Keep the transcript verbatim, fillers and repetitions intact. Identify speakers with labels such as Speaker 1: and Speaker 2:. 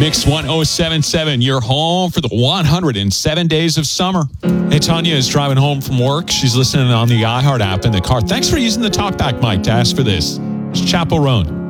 Speaker 1: Mix one oh seven point seven, you're home for the one hundred seven days of summer. Hey, Tanya is driving home from work. She's listening on the iHeart app in the car. Thanks for using the talkback mic to ask for this. It's Chapel Roan.